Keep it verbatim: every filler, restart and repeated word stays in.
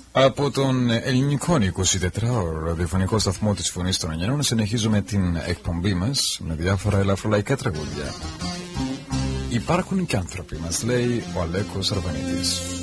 Από τον ελληνικό εικοσιτετράωρο ραδιοφωνικό σταθμό της Φωνής των Εννιών συνεχίζουμε την εκπομπή μας με διάφορα ελαφρολαϊκά τραγούδια. Υπάρχουν και άνθρωποι, μας λέει ο Αλέκος Αρβανίτης.